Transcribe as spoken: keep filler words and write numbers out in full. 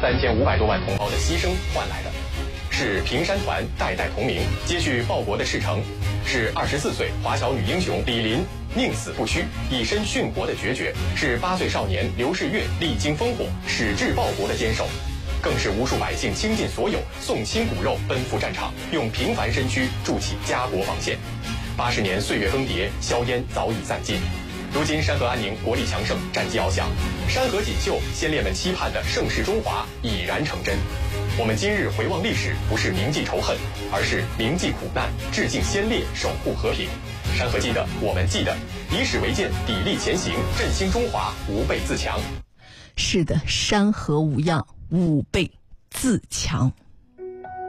三千五百多万同胞的牺牲换来的，是平山团代代同名，接续报国的赤诚，是二十四岁华侨女英雄李林宁死不屈、以身殉国的决绝，是八岁少年刘世岳历经烽火、矢志报国的坚守，更是无数百姓倾尽所有，送亲骨肉，奔赴战场，用平凡身躯筑起家国防线。八十年岁月更迭，硝烟早已散尽。如今山河安宁，国力强盛，战绩翱翔，山河锦绣，先烈们期盼的盛世中华已然成真。我们今日回望历史，不是铭记仇恨，而是铭记苦难，致敬先烈，守护和平。山河记得，我们记得，以史为鉴，砥砺前行，振兴中华，吾辈自强。 是的，山河无恙，吾辈自强。